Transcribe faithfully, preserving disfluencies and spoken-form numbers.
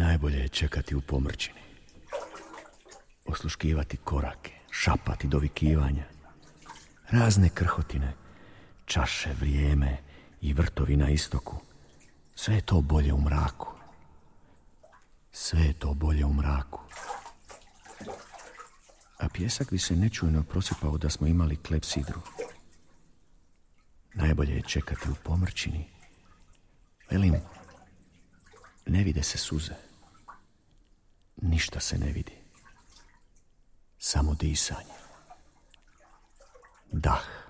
Najbolje je čekati u pomrčini. Osluškivati korake, šapati dovikivanja. Razne krhotine, čaše, vrijeme i vrtovi na istoku. Sve je to bolje u mraku. Sve je to bolje u mraku. A pjesak bi se nečujno prosipao da smo imali klepsidru. Najbolje je čekati u pomrčini. Velim, ne vide se suze. Ništa se ne vidi. Samo disanje. Dah.